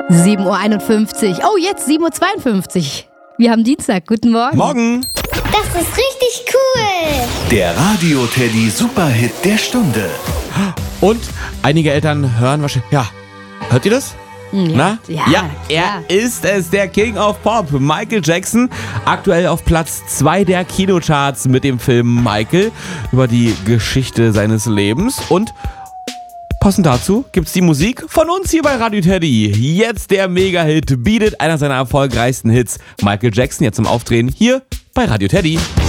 7:51 Uhr. Oh, jetzt 7:52 Uhr. Wir haben Dienstag. Guten Morgen. Morgen. Das ist richtig cool. Der Radio-Teddy Superhit der Stunde. Und einige Eltern hören wahrscheinlich... Ja, hört ihr das? Na? Ja, er ist es, der King of Pop, Michael Jackson. Aktuell auf Platz 2 der Kinocharts mit dem Film Michael über die Geschichte seines Lebens. Und passend dazu gibt's die Musik von uns hier bei Radio Teddy. Jetzt der Mega-Hit, Beat It, einer seiner erfolgreichsten Hits. Michael Jackson jetzt zum Auftreten hier bei Radio Teddy.